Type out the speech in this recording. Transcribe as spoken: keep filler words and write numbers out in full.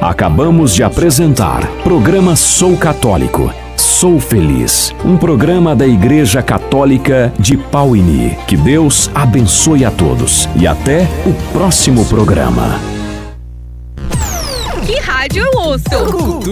Acabamos de apresentar programa Sou Católico, Sou Feliz, um programa da Igreja Católica de Pauini. Que Deus abençoe a todos e até o próximo programa. Que rádio eu ouço?